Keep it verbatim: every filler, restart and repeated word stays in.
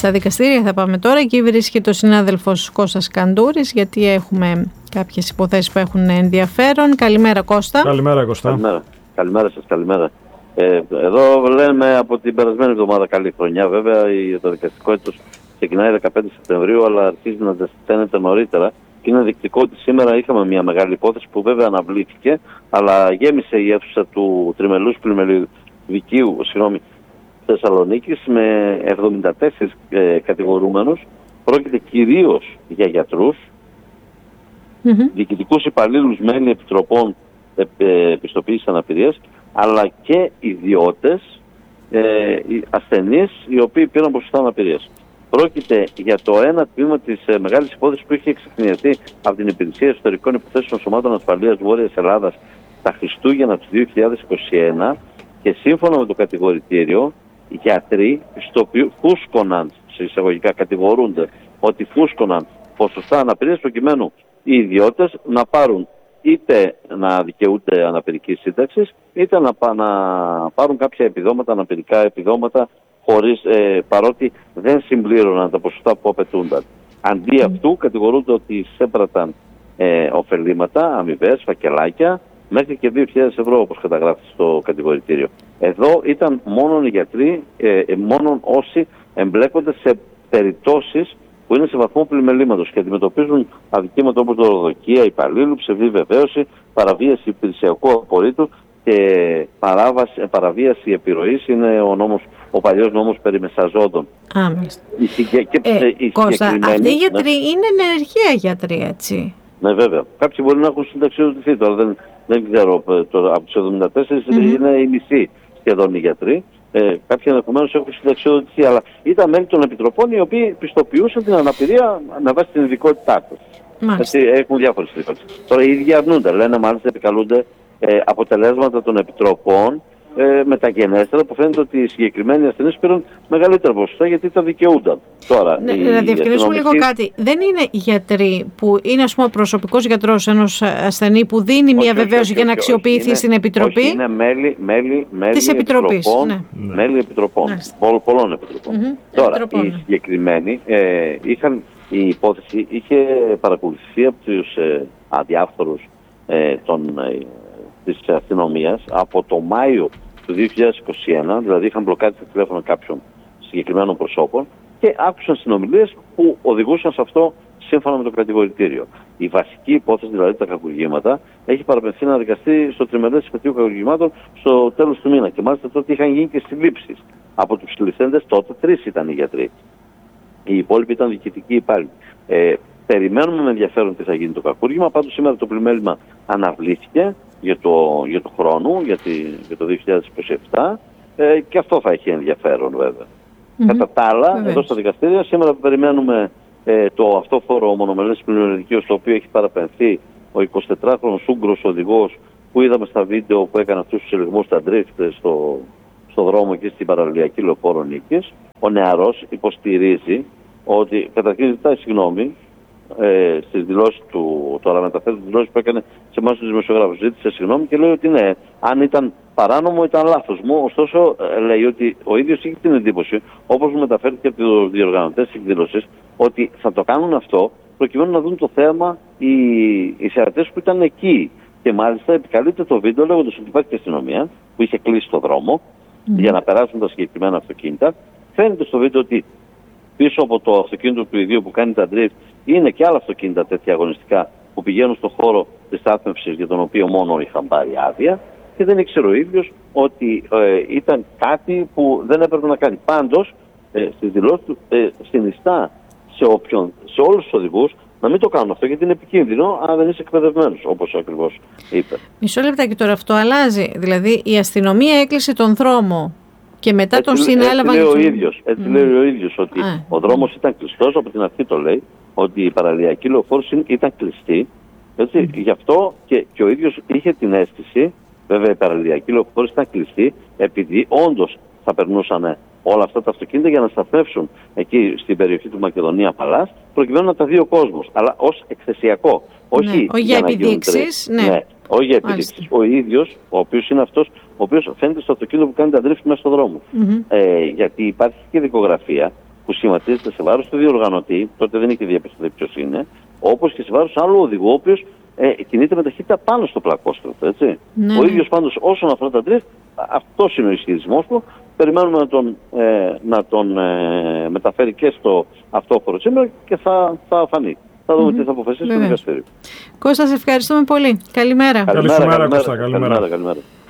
Στα δικαστήρια θα πάμε τώρα. Εκεί βρίσκεται ο συνάδελφος Κώστας Καντούρης, γιατί έχουμε κάποιες υποθέσεις που έχουν ενδιαφέρον. Καλημέρα, Κώστα. Καλημέρα, Κώστα. Καλημέρα, καλημέρα σας, καλημέρα. Ε, εδώ λέμε από την περασμένη εβδομάδα καλή χρονιά. Βέβαια, το δικαστικό έτος ξεκινάει δεκαπέντε Σεπτεμβρίου, αλλά αρχίζει να ζεσταίνεται νωρίτερα. Και είναι δεικτικό ότι σήμερα είχαμε μια μεγάλη υπόθεση που βέβαια αναβλήθηκε, αλλά γέμισε η αίθουσα του τριμελούς πλημελιδικίου, συγγνώμη, Θεσσαλονίκης με εβδομήντα τέσσερις ε, κατηγορούμενους. Πρόκειται κυρίως για γιατρούς, mm-hmm. διοικητικούς υπαλλήλους, μέλη επιτροπών ε, ε, επιστοποίησης αναπηρίας, αλλά και ιδιώτες, ε, ασθενείς, οι οποίοι πήραν ποσοστά αναπηρίας. Πρόκειται για το ένα τμήμα της ε, μεγάλης υπόθεσης που είχε εξεχνιαστεί από την Υπηρεσία Εσωτερικών Υποθέσεων Σωμάτων Ασφαλείας Βόρειας Ελλάδας τα Χριστούγεννα του δύο χιλιάδες είκοσι ένα, και σύμφωνα με το κατηγορητήριο, οι γιατροί πιστοποιού, φούσκωναν, σε εισαγωγικά κατηγορούνται, ότι φούσκωναν ποσοστά αναπηρίας προκειμένου οι ιδιώτες να πάρουν είτε να δικαιούνται αναπηρικής σύνταξης, είτε να, να πάρουν κάποια επιδόματα, αναπηρικά επιδόματα, χωρίς, ε, παρότι δεν συμπλήρωναν τα ποσοστά που απαιτούνταν. Αντί αυτού κατηγορούνται ότι εισέπραταν ε, ωφελήματα, αμοιβές, φακελάκια, μέχρι και δύο χιλιάδες ευρώ, όπως καταγράφεται στο κατηγορητήριο. Εδώ ήταν μόνο οι γιατροί, ε, μόνο όσοι εμπλέκονται σε περιπτώσεις που είναι σε βαθμό πλημελήματος και αντιμετωπίζουν αδικήματα όπως δωροδοκία υπαλλήλου, ψευδή βεβαίωση, παραβίαση υπηρεσιακού απορρίτου και παράβαση, παραβίαση επιρροής, είναι ο, νόμος, ο παλιός νόμος περί μεσαζόντων. Άμεσα. Ε, Κώστα, αυτοί οι γιατροί ναι. είναι ενεργεία γιατροί, έτσι. Ναι, βέβαια. Κάποιοι μπορεί να έχουν συνταξιοδοτηθεί, τώρα δεν, δεν ξέρω, τώρα, από τους εβδομήντα τέσσερις mm-hmm. είναι οι μισοί σχεδόν οι γιατροί. Ε, κάποιοι ενδεχομένως έχουν συνταξιοδοτηθεί, αλλά ήταν μέλη των επιτροπών οι οποίοι πιστοποιούσαν την αναπηρία με βάση την ειδικότητά τους. Έτσι, έχουν διάφορες ειδικότητες. Τώρα οι ίδιοι αρνούνται, λένε μάλιστα επικαλούνται ε, αποτελέσματα των επιτροπών ε, μεταγενέστερα, που φαίνεται ότι οι συγκεκριμένοι ασθενείς πήραν μεγαλύτερα ποσοστά γιατί τα δικαιούνταν. Τώρα, ναι, να διευκρινίσουμε λίγο κάτι. Δεν είναι γιατροί που είναι, ας πούμε, προσωπικός γιατρός ενός ασθενή που δίνει όχι, μια βεβαίωση για να αξιοποιηθεί είναι, στην επιτροπή. Όχι, είναι μέλη, μέλη, μέλη της επιτροπής. Επιτροπών, ναι. Μέλη επιτροπών. Ναι. Πο, πολλών επιτροπών. Mm-hmm. Τώρα, επιτροπών. Οι συγκεκριμένοι ε, είχαν, η υπόθεση είχε παρακολουθηθεί από τους ε, αδιάφορους ε, των, ε, της αστυνομίας από το Μάιο του δύο χιλιάδες είκοσι ένα, δηλαδή είχαν μπλοκάρει τα τηλέφωνα κάποιων συγκεκριμένων προσώπων και άκουσαν συνομιλίες που οδηγούσαν σε αυτό σύμφωνα με το κατηγορητήριο. Η βασική υπόθεση, δηλαδή τα κακουργήματα, έχει παραπεμφθεί να δικαστεί στο τριμερές επαιτίου κακουργημάτων στο τέλος του μήνα. Και μάλιστα τότε είχαν γίνει και συλλήψεις. Από τους συλληφθέντες τότε τρεις ήταν οι γιατροί. Οι υπόλοιποι ήταν διοικητικοί υπάλληλοι. Ε, περιμένουμε με ενδιαφέρον τι θα γίνει το κακούργημα. Πάντως σήμερα το πλημέλημα αναβλήθηκε για το, για το χρόνο, για, τη, για το δύο χιλιάδες είκοσι επτά ε, και αυτό θα έχει ενδιαφέρον βέβαια. Mm-hmm. Κατά τα άλλα, mm-hmm. εδώ στα δικαστήρια σήμερα περιμένουμε ε, το αυτόφορο μονομελές πλημελιδικείο, στο οποίο έχει παραπεμφθεί ο εικοσιτετράχρονος Ούγγρος οδηγός που είδαμε στα βίντεο που έκανε αυτούς τους ελιγμούς στα ντρίφτ στο, στο δρόμο και στην παραλιακή λεωφόρο Νίκης. Ο νεαρός υποστηρίζει ότι καταρχήν ζητάει συγγνώμη ε, στις δηλώσεις του, τώρα μεταφέρει τις δηλώσεις που έκανε σε εμάς τους δημοσιογράφους. Ζήτησε συγγνώμη και λέει ότι ναι, αν ήταν παράνομο ήταν λάθος μου. Ωστόσο ε, λέει ότι ο ίδιος είχε την εντύπωση, όπως μου μεταφέρθηκε από τους διοργανωτές της εκδήλωσης, ότι θα το κάνουν αυτό προκειμένου να δουν το θέμα οι, οι θεατές που ήταν εκεί. Και μάλιστα επικαλείται το βίντεο λέγοντας ότι υπάρχει και αστυνομία που είχε κλείσει το δρόμο mm. για να περάσουν τα συγκεκριμένα αυτοκίνητα. Φαίνεται στο βίντεο ότι πίσω από το αυτοκίνητο του ιδίου που κάνει τα drift είναι και άλλα αυτοκίνητα τέτοια αγωνιστικά που πηγαίνουν στον χώρο της στάθμευσης για τον οποίο μόνο είχαν πάρει άδεια και δεν ήξερε ο ίδιος ότι ε, ήταν κάτι που δεν έπρεπε να κάνει. Πάντως, ε, στις δηλώσεις του ε, συνιστά σε, όποιον, σε όλους τους οδηγούς να μην το κάνουν αυτό γιατί είναι επικίνδυνο αν δεν είσαι εκπαιδευμένος, όπως ακριβώς είπε. Μισό λεπτάκι τώρα, αυτό αλλάζει. Δηλαδή η αστυνομία έκλεισε τον δρόμο και μετά έτσι, τον συνέλαβαν. Έτσι, λέει ο ίδιος, έτσι mm. λέει ο ίδιος ότι ah. ο δρόμος ήταν κλειστός, από την αρχή το λέει, ότι η παραλιακή λεωφόρος ήταν κλειστή. Έτσι, mm. Γι' αυτό και, και ο ίδιος είχε την αίσθηση, βέβαια η παραλιακή λεωφόρος ήταν κλειστή, επειδή όντως θα περνούσαν όλα αυτά τα αυτοκίνητα για να σταθμεύσουν εκεί στην περιοχή του Μακεδονία Παλάς, προκειμένου να τα δει ο κόσμος, αλλά ως εκθεσιακό. Όχι ναι, για, για επιδείξεις. Ναι. Ναι, όχι για επιδείξεις. Ο ίδιος, ο οποίος είναι αυτός, ο οποίος φαίνεται στο αυτοκίνητο που κάνει τα ντρίφτ μέσα στον δρόμο. Mm-hmm. Ε, γιατί υπάρχει και δικογραφία που σχηματίζεται σε βάρος του διοργανωτή, τότε δεν έχει διαπιστωθεί ποιος είναι, όπως και σε βάρος άλλου οδηγού, ο οποίος ε, κινείται με ταχύτητα πάνω στο πλακόστρωτο. Έτσι. Ναι, ο ναι. ίδιος πάντως όσον αφορά τα drift, αυτός είναι ο ισχυρισμός του. Περιμένουμε να τον, ε, να τον ε, μεταφέρει και στο αυτόφορο σήμερα και θα, θα φανεί. Θα δούμε mm-hmm. τι θα αποφασίσει το δικαστήριο. Κώστα, σε ευχαριστούμε πολύ. Καλημέρα. Καλημέρα, καλημέρα, καλημέρα. καλημέρα, καλημέρα.